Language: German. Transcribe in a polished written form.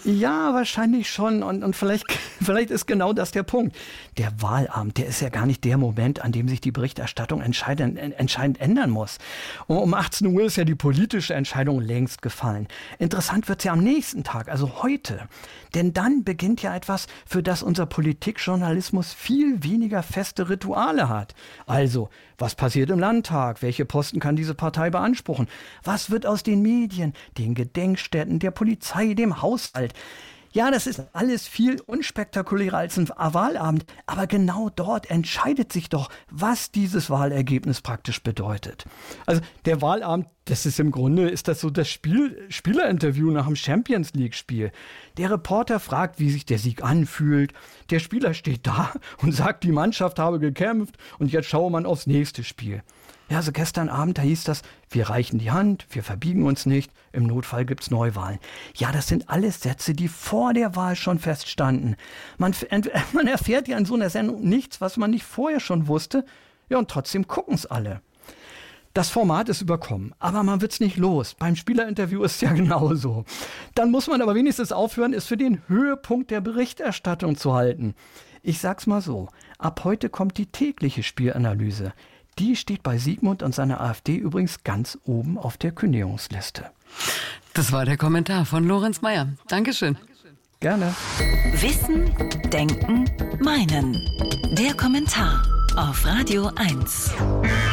Ja, wahrscheinlich schon. Und vielleicht ist genau das der Punkt. Der Wahlabend, der ist ja gar nicht der Moment, an dem sich die Berichterstattung entscheidend ändern muss. Um 18 Uhr ist ja die politische Entscheidung längst gefallen. Interessant wird's ja am nächsten Tag, also heute. Denn dann beginnt ja etwas, für das unser Politikjournalismus viel weniger feste Rituale hat. Also, was passiert im Landtag? Welche Posten kann diese Partei beanspruchen? Was wird aus den Medien, den Gedenkstätten, der Polizei, dem Haushalt? Ja, das ist alles viel unspektakulärer als ein Wahlabend, aber genau dort entscheidet sich doch, was dieses Wahlergebnis praktisch bedeutet. Also der Wahlabend, ist das so das Spielerinterview nach dem Champions-League-Spiel. Der Reporter fragt, wie sich der Sieg anfühlt. Der Spieler steht da und sagt, die Mannschaft habe gekämpft und jetzt schaue man aufs nächste Spiel. Ja, also gestern Abend, da hieß das, wir reichen die Hand, wir verbiegen uns nicht, im Notfall gibt's Neuwahlen. Ja, das sind alles Sätze, die vor der Wahl schon feststanden. Man erfährt ja in so einer Sendung nichts, was man nicht vorher schon wusste. Ja, und trotzdem gucken's alle. Das Format ist überkommen, aber man wird's nicht los. Beim Spielerinterview ist es ja genauso. Dann muss man aber wenigstens aufhören, es für den Höhepunkt der Berichterstattung zu halten. Ich sag's mal so, ab heute kommt die tägliche Spielanalyse. Die steht bei Sigmund und seiner AfD übrigens ganz oben auf der Kündigungsliste. Das war der Kommentar von Lorenz Meyer. Dankeschön. Gerne. Wissen, Denken, Meinen. Der Kommentar auf Radio 1.